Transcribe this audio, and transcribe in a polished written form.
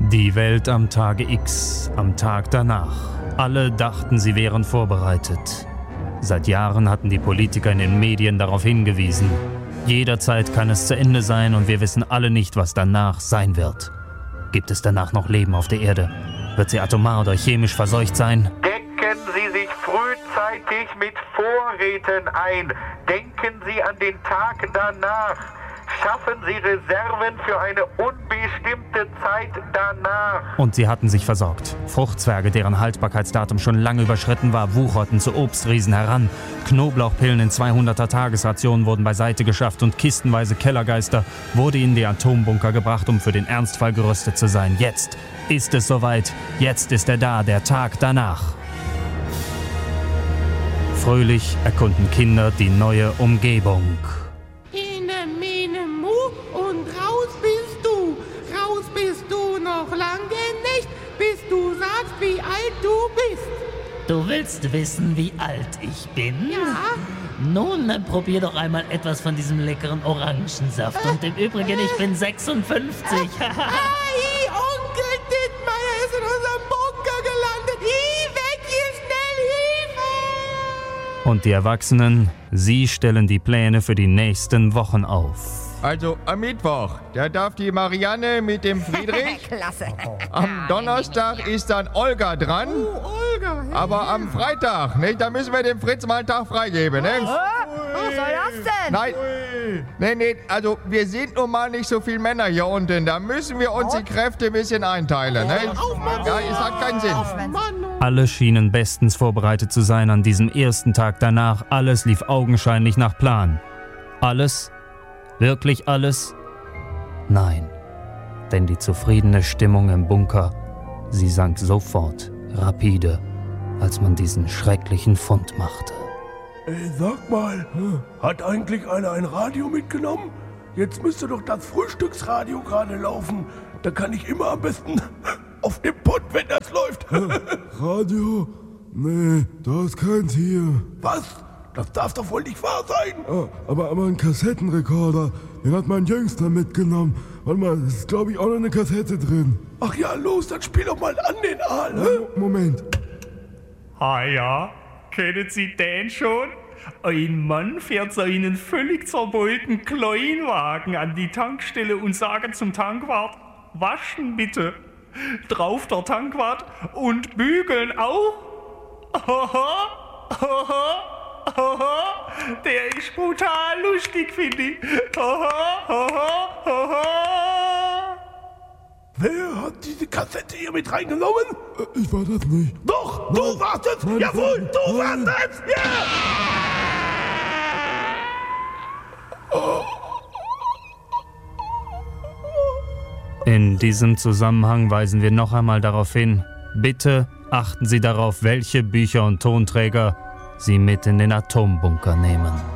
Die Welt am Tage X, am Tag danach. Alle dachten, sie wären vorbereitet. Seit Jahren hatten die Politiker in den Medien darauf hingewiesen. Jederzeit kann es zu Ende sein und wir wissen alle nicht, was danach sein wird. Gibt es danach noch Leben auf der Erde? Wird sie atomar oder chemisch verseucht sein? Decken Sie sich frühzeitig mit Vorräten ein. Denken Sie an den Tag danach. Schaffen Sie Reserven für eine unbestimmte Zeit danach. Und sie hatten sich versorgt. Fruchtzwerge, deren Haltbarkeitsdatum schon lange überschritten war, wucherten zu Obstriesen heran. Knoblauchpillen in 200er Tagesrationen wurden beiseite geschafft und kistenweise Kellergeister wurde in die Atombunker gebracht, um für den Ernstfall gerüstet zu sein. Jetzt ist es soweit. Jetzt ist er da, der Tag danach. Fröhlich erkunden Kinder die neue Umgebung. Noch lange nicht, bis du sagst, wie alt du bist. Du willst wissen, wie alt ich bin? Ja. Nun, dann probier doch einmal etwas von diesem leckeren Orangensaft. Und im Übrigen, ich bin 56. Onkel Dittmeier ist in unserem Bunker gelandet. Weg hier, schnell, Hilfe! Und die Erwachsenen, sie stellen die Pläne für die nächsten Wochen auf. Also am Mittwoch, da darf die Marianne mit dem Friedrich. Klasse. Am Donnerstag ist dann Olga dran. Olga. Aber am Freitag, ne, da müssen wir dem Fritz mal einen Tag freigeben, ne? Was soll das denn? Nein, nee, also wir sind nun mal nicht so viele Männer hier unten. Da müssen wir uns die Kräfte ein bisschen einteilen, ne? Ja, es hat keinen Sinn. Alle schienen bestens vorbereitet zu sein an diesem ersten Tag danach. Alles lief augenscheinlich nach Plan. Alles? Wirklich alles? Nein, denn die zufriedene Stimmung im Bunker, sie sank sofort, rapide, als man diesen schrecklichen Fund machte. Sag mal, hat eigentlich einer ein Radio mitgenommen? Jetzt müsste doch das Frühstücksradio gerade laufen. Da kann ich immer am besten auf dem Pott, wenn das läuft. Radio? Nee, da ist keins hier. Was? Das darf doch wohl nicht wahr sein. Aber ein Kassettenrekorder, den hat mein Jüngster mitgenommen. Warte mal, es ist glaube ich auch noch eine Kassette drin. Ach ja, los, dann spiel doch mal an den Aal. Moment. Ah ja, kennen Sie den schon? Ein Mann fährt seinen völlig zerbeulten Kleinwagen an die Tankstelle und sagt zum Tankwart, waschen bitte. Drauf der Tankwart und bügeln auch. Haha, haha. Der ist brutal lustig, finde ich. Wer hat diese Kassette hier mit reingenommen? Ich war das nicht. Doch, du warst es! Jawohl, du warst es! Ja! In diesem Zusammenhang weisen wir noch einmal darauf hin, bitte achten Sie darauf, welche Bücher und Tonträger Sie mit in den Atombunker nehmen.